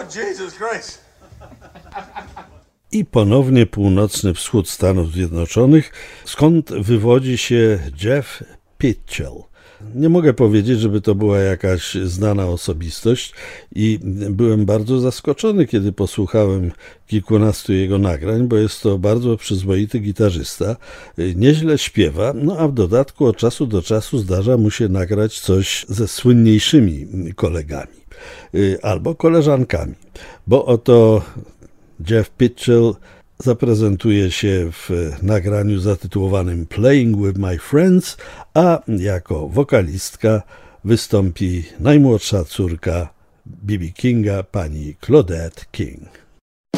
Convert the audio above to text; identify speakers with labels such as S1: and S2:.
S1: Jesus Christ.
S2: I ponownie północny wschód Stanów Zjednoczonych, skąd wywodzi się Jeff Pitchell. Nie mogę powiedzieć, żeby to była jakaś znana osobistość i byłem bardzo zaskoczony, kiedy posłuchałem kilkunastu jego nagrań, bo jest to bardzo przyzwoity gitarzysta, nieźle śpiewa, no a w dodatku od czasu do czasu zdarza mu się nagrać coś ze słynniejszymi kolegami albo koleżankami, bo oto Jeff Pitchell zaprezentuje się w nagraniu zatytułowanym Playing with My Friends, a jako wokalistka wystąpi najmłodsza córka B.B. Kinga, pani Claudette King.